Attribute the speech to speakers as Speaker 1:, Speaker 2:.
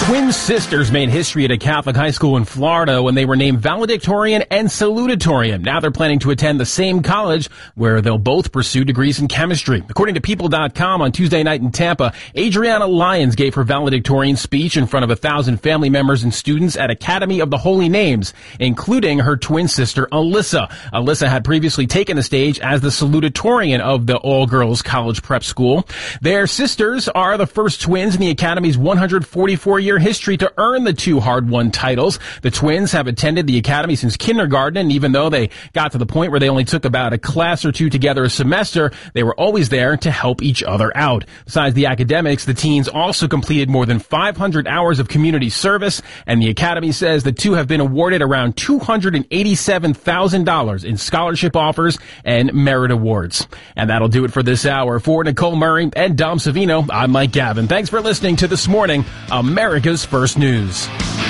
Speaker 1: Twin sisters made history at a Catholic high school in Florida when they were named valedictorian and salutatorian. Now they're planning to attend the same college where they'll both pursue degrees in chemistry. According to People.com, on Tuesday night in Tampa, Adriana Lyons gave her valedictorian speech in front of 1,000 family members and students at Academy of the Holy Names, including her twin sister, Alyssa. Alyssa had previously taken the stage as the salutatorian of the all-girls college prep school. Their sisters are the first twins in the Academy's 144-year history to earn the two hard-won titles. The twins have attended the Academy since kindergarten, and even though they got to the point where they only took about a class or two together a semester, they were always there to help each other out. Besides the academics, the teens also completed more than 500 hours of community service, and the Academy says the two have been awarded around $287,000 in scholarship offers and merit awards. And that'll do it for this hour. For Nicole Murray and Dom Savino, I'm Mike Gavin. Thanks for listening to This Morning, America's First News.